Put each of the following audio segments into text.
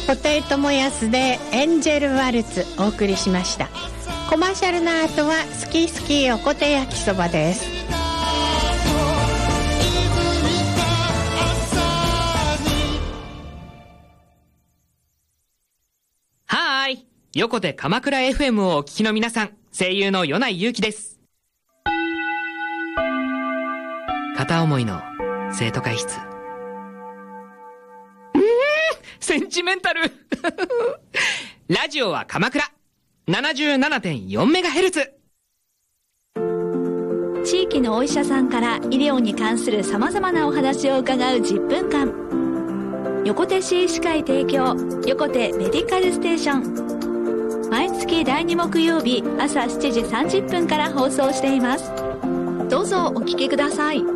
布袋寅泰でエンジェルワルツお送りしました。コマーシャルの後は好き好き横手焼きそばです。 はーい、横手鎌倉 FM をお聞きの皆さん、声優の米内祐希です。片思いの生徒会室。センチメンタルラジオは鎌倉 77.4MHz。 地域のお医者さんから医療に関する様々なお話を伺う10分間、横手市医師会提供横手メディカルステーション、毎月第2木曜日朝7時30分から放送しています。どうぞお聞きください。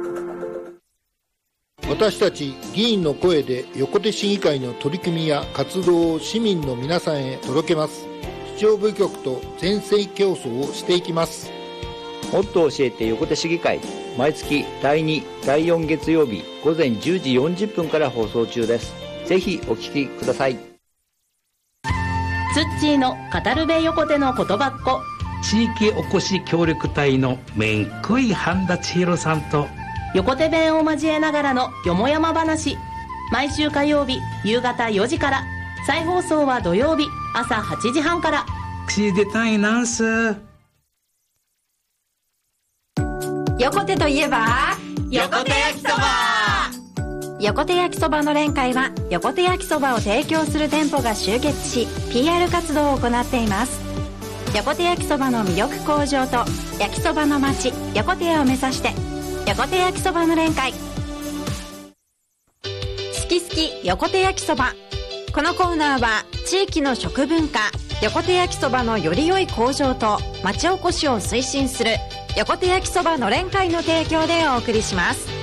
私たち議員の声で横手市議会の取り組みや活動を市民の皆さんへ届けます。市長部局と全盛競争をしていきます。 もっと教えて横手市議会、毎月第2、第4月曜日午前10時40分から放送中です。ぜひお聞きください。 ツッチーの語るべ横手の言葉っ子、 地域おこし協力隊のめんこい半田千尋さんと横手弁を交えながらのよもやま話、毎週火曜日夕方4時から、再放送は土曜日朝8時半から。 口出たいなんす。 横手といえば横手焼きそば。 横手焼きそばの連会は横手焼きそばを提供する店舗が集結し PR 活動を行っています。横手焼きそばの魅力向上と焼きそばの街横手を目指して横手焼きそばの連会。好き好き横手焼きそば。このコーナーは地域の食文化横手焼きそばのより良い向上と町おこしを推進する横手焼きそばの連会の提供でお送りします。